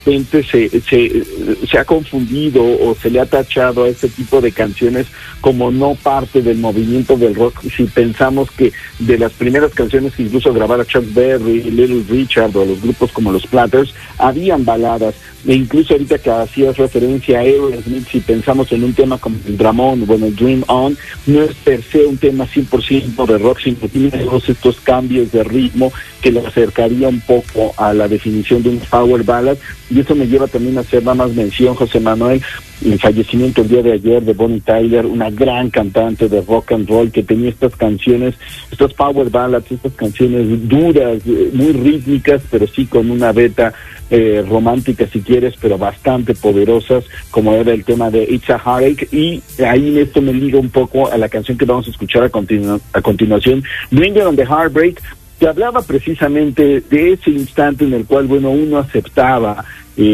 se ha confundido o se le ha tachado a este tipo de canciones como no parte del movimiento del rock. Si pensamos que de las primeras canciones que incluso grabara Chuck Berry, Little Richard o los grupos como los Platters, habían baladas, e incluso ahorita que hacías referencia a Aerosmith, si pensamos en un tema como el Dramón, bueno, el Dream On, no es per se un tema 100% de rock, sino que tiene todos estos cambios de ritmo que lo acercaría un poco a la definición de un power ballad. Y eso me lleva también a hacer nada más mención, José Manuel, el fallecimiento el día de ayer de Bonnie Tyler, una gran cantante de rock and roll que tenía estas canciones, estas power ballads, estas canciones duras, muy rítmicas, pero sí con una beta romántica si quieres, pero bastante poderosas, como era el tema de It's a Heartache. Y ahí esto me liga un poco a la canción que vamos a escuchar a continuación, Bring It on the Heartbreak, que hablaba precisamente de ese instante en el cual, bueno, uno aceptaba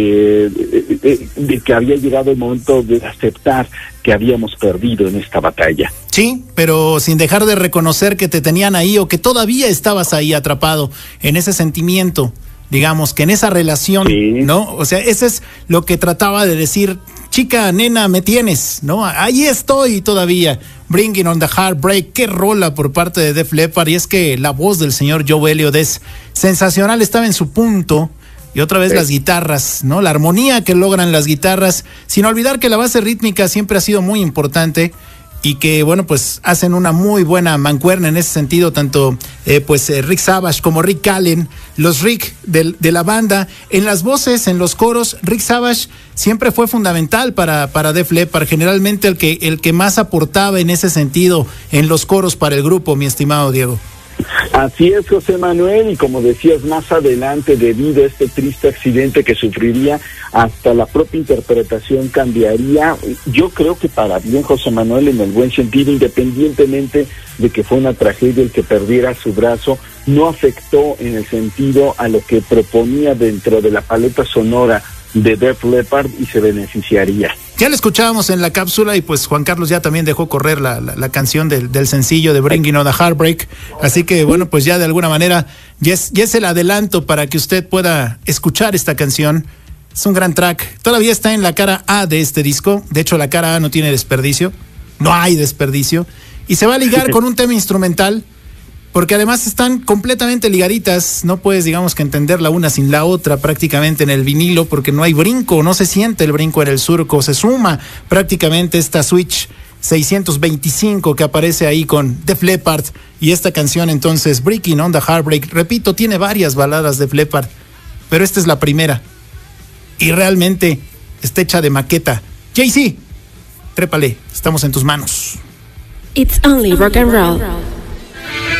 de que había llegado el momento de aceptar que habíamos perdido en esta batalla. Sí, pero sin dejar de reconocer que te tenían ahí o que todavía estabas ahí atrapado en ese sentimiento, digamos, que en esa relación, sí, ¿no? O sea, ese es lo que trataba de decir, chica, nena, me tienes, ¿no? Ahí estoy todavía. Bringing on the Heartbreak, qué rola por parte de Def Leppard, y es que la voz del señor Joe Elliott es sensacional, estaba en su punto. Y otra vez las guitarras, ¿no? La armonía que logran las guitarras, sin olvidar que la base rítmica siempre ha sido muy importante y que, bueno, pues hacen una muy buena mancuerna en ese sentido, tanto Rick Savage como Rick Allen, los Rick de la banda. En las voces, en los coros, Rick Savage siempre fue fundamental para Def Leppard, generalmente el que más aportaba en ese sentido en los coros para el grupo, mi estimado Diego. Así es, José Manuel, y como decías, más adelante, debido a este triste accidente que sufriría, hasta la propia interpretación cambiaría. Yo creo que para bien, José Manuel, en el buen sentido, independientemente de que fue una tragedia el que perdiera su brazo, no afectó en el sentido a lo que proponía dentro de la paleta sonora de Def Leppard y se beneficiaría. Ya lo escuchábamos en la cápsula y pues Juan Carlos ya también dejó correr la canción del sencillo de Bringing on the Heartbreak, así que bueno, pues ya de alguna manera ya es el adelanto para que usted pueda escuchar esta canción. Es un gran track, todavía está en la cara A de este disco, de hecho la cara A no tiene desperdicio, no hay desperdicio, y se va a ligar con un tema instrumental, porque además están completamente ligaditas, no puedes, digamos, que entender la una sin la otra prácticamente en el vinilo, porque no hay brinco, no se siente el brinco en el surco, se suma prácticamente esta switch 625 que aparece ahí con Def Leppard y esta canción entonces, Breaking on the Heartbreak. Repito, tiene varias baladas de Def Leppard, pero esta es la primera y realmente está hecha de maqueta. Jay-Z, trépale, estamos en tus manos. It's only rock and roll.